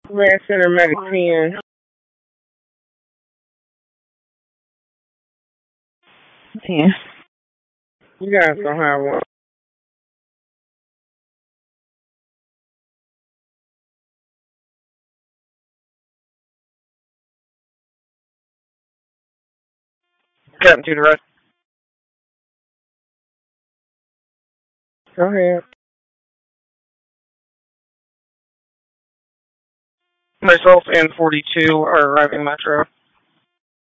Red Center Medic 10. Ten. You guys don't have one. Yep, do the rest. Go ahead. Myself and 42 are arriving Metro.